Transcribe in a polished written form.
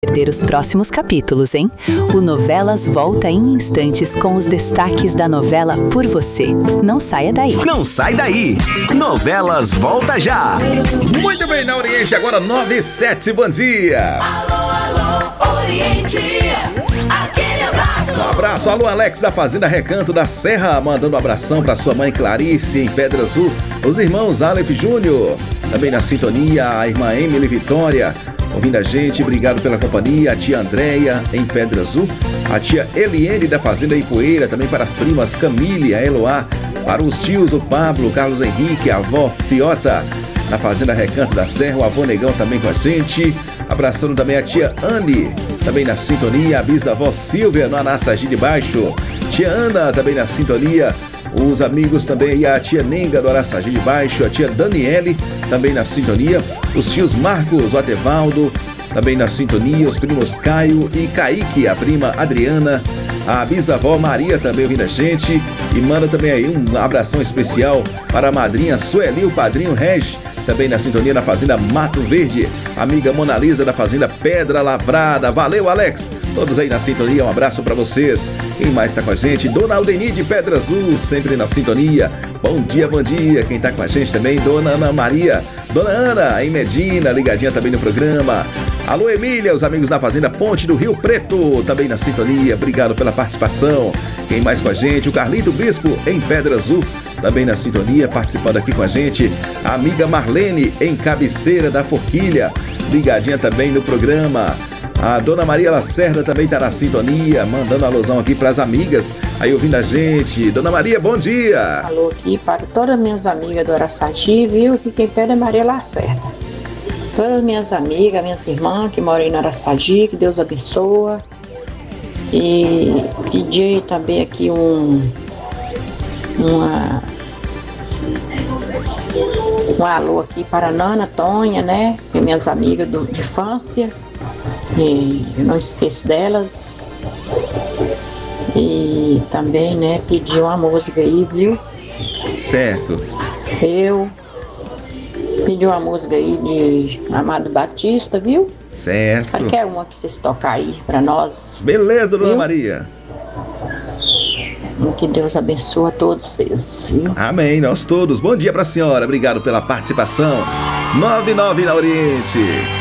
Perder os próximos capítulos, hein? O Novelas volta em instantes com os destaques da novela Por Você. Não saia daí. Não sai daí. Novelas volta já. Muito bem, na Oriente, agora 9h07, bom dia. Alô, Oriente. Aquele abraço. Um abraço, alô, Alex da Fazenda Recanto da Serra, mandando um abração pra sua mãe Clarice, em Pedra Azul. Os irmãos Aleph Júnior, também na sintonia, a irmã Emily Vitória, ouvindo a gente, obrigado pela companhia. A tia Andréia, em Pedra Azul. A tia Eliene da Fazenda Ipueira, também para as primas Camille, a Eloá. Para os tios, o Pablo, o Carlos Henrique, a avó Fiota, na Fazenda Recanto da Serra. O avô Negão também com a gente. Abraçando também a tia Anne, também na sintonia. A bisavó Silvia, no Anassagi de Baixo. Tia Ana, também na sintonia. Os amigos também, e a tia Nenga do Araçagi de Baixo, a tia Daniele, também na sintonia. Os tios Marcos, o Atevaldo, também na sintonia. Os primos Caio e Kaique, a prima Adriana. A bisavó Maria também ouvindo a gente. E manda também aí um abração especial para a madrinha Sueli, o padrinho Regi, também na sintonia na Fazenda Mato Verde. Amiga Mona Lisa da Fazenda Pedra Lavrada. Valeu, Alex. Todos aí na sintonia, um abraço pra vocês. Quem mais tá com a gente? Dona Aldeni de Pedra Azul, sempre na sintonia. Bom dia, bom dia. Quem tá com a gente também? Dona Ana Maria. Dona Ana, em Medina, ligadinha também no programa. Alô, Emília, os amigos da Fazenda Ponte do Rio Preto, também na sintonia. Obrigado pela participação. Quem mais com a gente? O Carlito Bispo, em Pedra Azul, também na sintonia, participando aqui com a gente. A amiga Marlene, em Cabeceira da Forquilha, ligadinha também no programa. A Dona Maria Lacerda também está na sintonia, mandando alusão aqui para as amigas, aí ouvindo a gente. Dona Maria, bom dia! Alô aqui para todas as minhas amigas do Araçagi, viu? Que quem pede é Maria Lacerda. Todas as minhas amigas, minhas irmãs que moram aí no Araçagi, que Deus abençoa. E pedi também aqui um alô aqui para a Nana, Tonha, né? Que é minhas amigas de infância. E eu não esqueço delas. E também, né, pedi uma música aí, viu? Certo. Eu pedi uma música aí de Amado Batista, viu? Certo. Qualquer uma que vocês tocar aí pra nós. Beleza, Dona viu? Maria. Que Deus abençoe a todos vocês, viu? Amém, nós todos. Bom dia pra senhora, obrigado pela participação. 99 na Oriente.